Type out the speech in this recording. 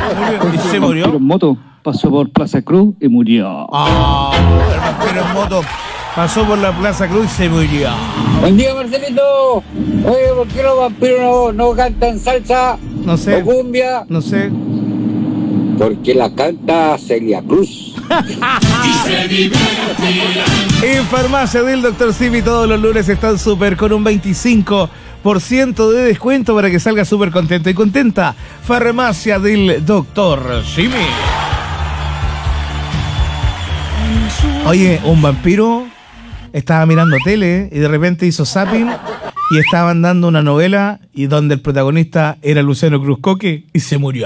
¿Y se murió? El vampiro en moto pasó por Plaza Cruz y murió. El vampiro en moto pasó por la Plaza Cruz y se murió. Buen día, Marcelito. Oye, ¿por qué los vampiros no cantan salsa? No sé. ¿O cumbia? No sé. Porque la canta Celia Cruz. En Farmacia del Dr. Simi todos los lunes están súper con un 25% de descuento para que salga súper contento y contenta. Farmacia del Dr. Simi. Oye, un vampiro estaba mirando tele y de repente hizo zapping y estaban dando una novela y donde el protagonista era Luciano Cruz Coque y se murió.